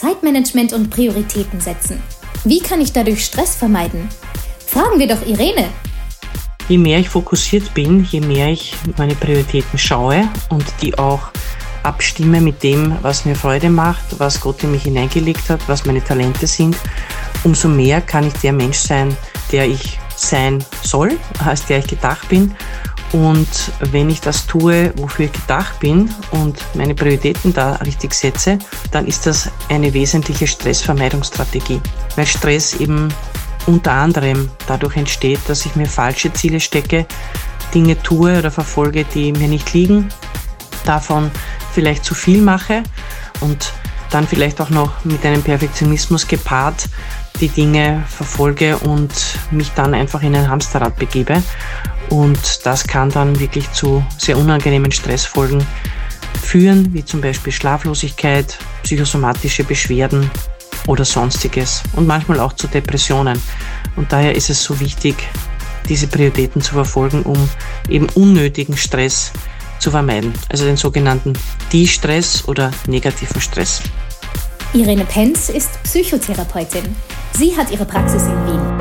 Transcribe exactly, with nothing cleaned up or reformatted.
Zeitmanagement und Prioritäten setzen. Wie kann ich dadurch Stress vermeiden? Fragen wir doch Irene. Je mehr ich fokussiert bin, je mehr ich meine Prioritäten schaue und die auch abstimme mit dem, was mir Freude macht, was Gott in mich hineingelegt hat, was meine Talente sind, umso mehr kann ich der Mensch sein, der ich sein soll, als der ich gedacht bin. Und wenn ich das tue, wofür ich gedacht bin und meine Prioritäten da richtig setze, dann ist das eine wesentliche Stressvermeidungsstrategie. Weil Stress eben unter anderem dadurch entsteht, dass ich mir falsche Ziele stecke, Dinge tue oder verfolge, die mir nicht liegen, davon vielleicht zu viel mache und dann vielleicht auch noch mit einem Perfektionismus gepaart die Dinge verfolge und mich dann einfach in ein Hamsterrad begebe. Und das kann dann wirklich zu sehr unangenehmen Stressfolgen führen, wie zum Beispiel Schlaflosigkeit, psychosomatische Beschwerden oder sonstiges und manchmal auch zu Depressionen. Und daher ist es so wichtig, diese Prioritäten zu verfolgen, um eben unnötigen Stress zu vermeiden. Also den sogenannten De-Stress oder negativen Stress. Irene Penz ist Psychotherapeutin. Sie hat ihre Praxis in Wien.